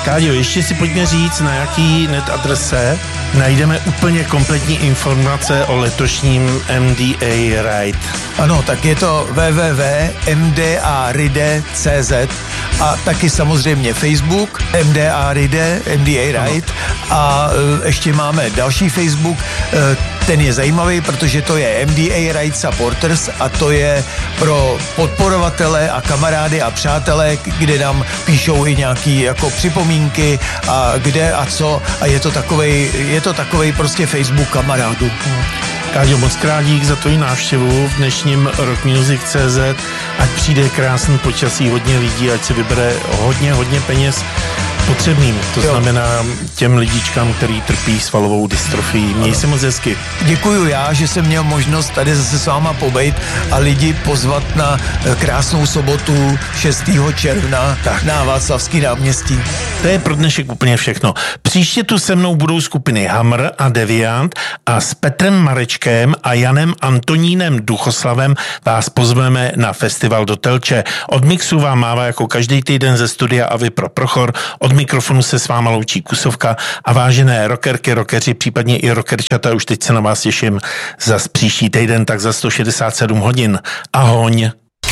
Káďo, ještě si pojďme říct, na jaký net adrese najdeme úplně kompletní informace o letošním MDA Ride. Ano, tak je to www.mdaride.cz a taky samozřejmě Facebook MDA Ride a ještě máme další Facebook, ten je zajímavý, protože to je MDA Ride Supporters a to je pro podporovatele a kamarády a přátelé, kde nám píšou i nějaký jako připomínky a kde a co a je to takovej prostě Facebook kamarádů. Káďo, moc krát dík za tvoji návštěvu v dnešním rockmusic.cz, ať přijde krásný počasí, hodně lidí, ať se vybere hodně peněz potřebným, to znamená těm lidičkám, který trpí svalovou dystrofii. Měj se moc hezky. Děkuju já, že jsem měl možnost tady zase s váma pobejt a lidi pozvat na krásnou sobotu 6. června na Václavský náměstí. To je pro dnešek úplně všechno. Příště tu se mnou budou skupiny Hamr a Deviant a s Petrem Marečkem a Janem Antonínem Duchoslavem vás pozveme na festival do Telče. Od mixu vám mává jako každý týden ze studia Avy pro Prochor. Od mikrofonu se s váma loučí Kusovka a vážené rockerky, rockeři, případně i rockerčata, už teď se na vás těším zas příští týden, tak za 167 hodin. Ahoň!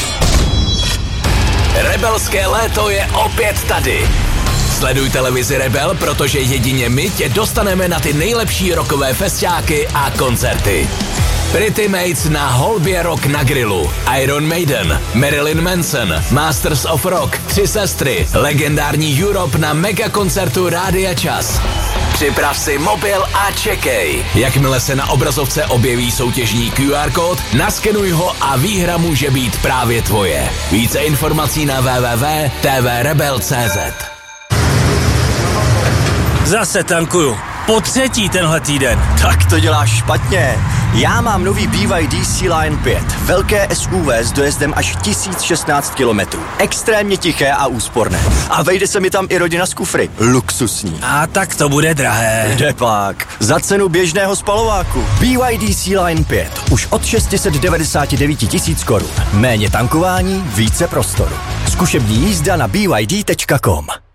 Rebelské léto je opět tady. Sleduj televizi Rebel, protože jedině my tě dostaneme na ty nejlepší rockové festiáky a koncerty. Pretty Mates na Holbě Rock na grilu, Iron Maiden, Marilyn Manson, Masters of Rock, Tři sestry, legendární Europe na megakoncertu Rádia Čas. Připrav si mobil a čekej. Jakmile se na obrazovce objeví soutěžní QR kód, naskenuj ho a výhra může být právě tvoje. Více informací na www.tvrebel.cz. Zase tankuju. Po třetí tenhle týden. Tak to děláš špatně. Já mám nový BYD Sea-Line 5. Velké SUV s dojezdem až 1016 km. Extrémně tiché a úsporné. A vejde se mi tam i rodina z kufry. Luxusní. A tak to bude drahé. Depak. Za cenu běžného spalováku. BYD Sea-Line 5. Už od 699 000 korun. Méně tankování, více prostoru. Zkušební jízda na byd.com.